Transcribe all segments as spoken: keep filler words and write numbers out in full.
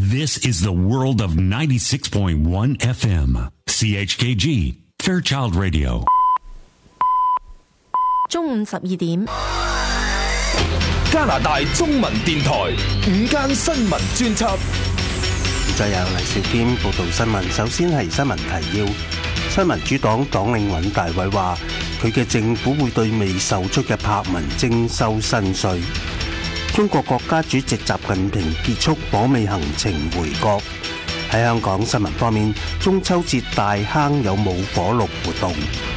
This is the world of ninety-six point one F M, C H K G, Fairchild Radio. 中午十二點， 加拿大中文電台午間新聞專輯。 再有黎兆堅報道新聞。首先係新聞提要。新民主黨黨領尹大偉話，佢嘅政府會對未售出嘅柏文徵收新稅。中國國家主席習近平結束訪美行程回國。喺香港新聞方面，中秋節大坑有舞火龍活動。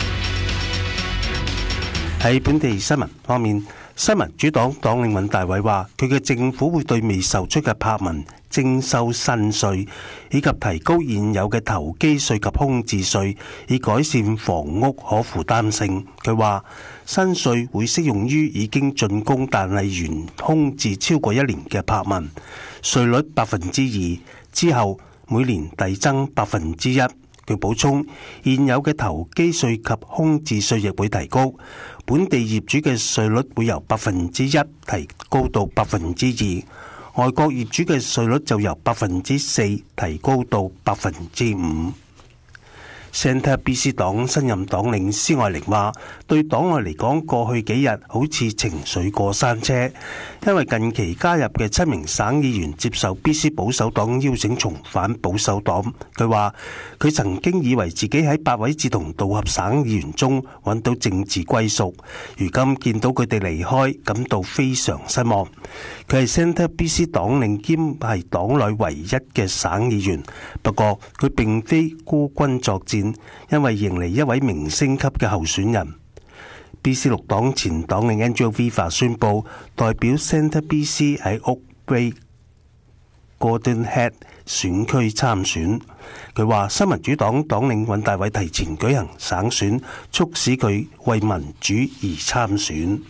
喺本地新聞方面，新民主黨黨領尹大偉話，佢嘅政府會對未售出嘅柏文徵收新稅，以及提高現有嘅投機稅及空置稅，以改善房屋可負擔性。佢話新稅會適用於已經竣工但係原空置超過一年嘅柏文，稅率百分之二，之後每年遞增百分之一。佢補充，現有嘅投機稅及空置稅亦會提高，本地業主嘅稅率會由百分之一提高到百分之二，外國業主嘅稅率就由百分之四提高到百分之五。Centre B C 黨新任黨領施愛玲話，對黨內嚟講，過去幾日好似情緒過山車，因為近期加入嘅七名省議員接受 B C 保守黨邀請重返保守黨。佢話佢曾經以為自己喺八位志同道合省議員中揾到政治歸屬，如今見到佢哋離開，感到非常失望。佢係 Centre B C 黨領兼係黨內唯一嘅省議員，不過佢並非孤軍作戰，因為迎嚟一位明星級嘅候選人。B C 綠黨前黨領 Angela Viva 宣布代表 Centre B C 喺 Oak Bay Gordon Head 選區參選。佢話新民主黨黨領尹大偉提前舉行省選，促使佢為民主而參選。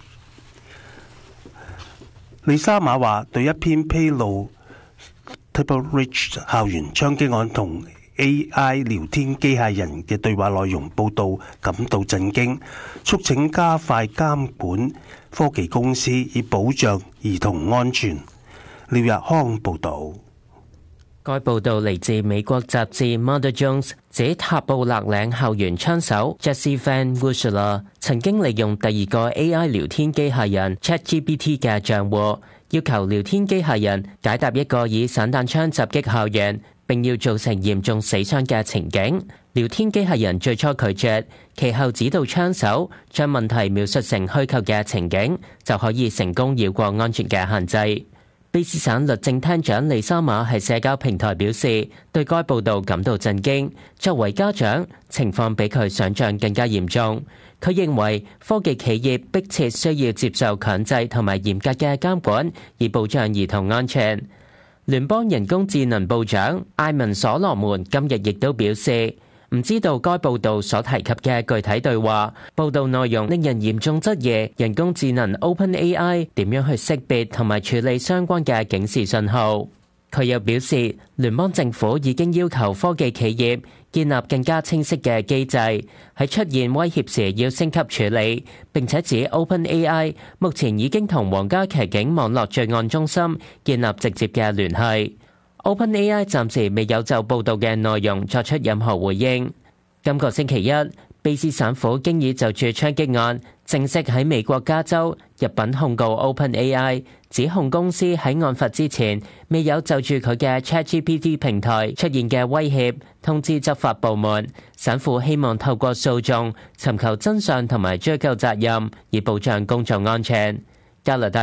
利沙馬話對一篇披露 Table Ridge 校園槍擊案同 A I 聊天機械人嘅對話內容報導感到震驚，促請加快監管科技公司以保障兒童安全。廖日康報導。 該報導嚟自美國雜誌 Mother Jones， 指塔布勒嶺校園槍手 Jesse Van Wushler 曾經利用第二個 A I 聊天機械人 ChatGPT 嘅帳戶，要求聊天機械人解答一個以散彈槍襲擊校園並要造成嚴重死傷嘅情景。聊天機械人最初拒絕，其後指導槍手將問題描述成虛構嘅情景，就可以成功繞過安全嘅限制。卑斯省律政廳長利沙馬喺社交平台表示，對該報導感到震驚。作為家長，情況比佢想象更加嚴重。佢認為科技企業迫切需要接受強制同埋嚴格嘅監管，以保障兒童安全。聯邦人工智能部長艾文所羅門今日亦都表示，唔知道該報導所提及嘅具體對話。報導內容令人嚴重質疑人工智能 OpenAI 點樣去識別同埋處理相關嘅警示信號。佢又表示，聯邦政府已經要求科技企業建立更加清晰嘅機制，喺出現威脅時要升級處理。並且指 OpenAI 目前已經同皇家騎警網絡罪案中心建立直接嘅聯繫。OpenAI 暫時未有就報導嘅內容作出任何回應。今個星期一，卑斯省府經已就住槍擊案正式喺美國加州入稟控告 OpenAI， 指控公司喺案發之前未有就住佢嘅 ChatGPT 平台出現嘅威脅通知執法部門。省府希望透過訴訟尋求真相同埋追究責任，以保障公眾安全。加拿大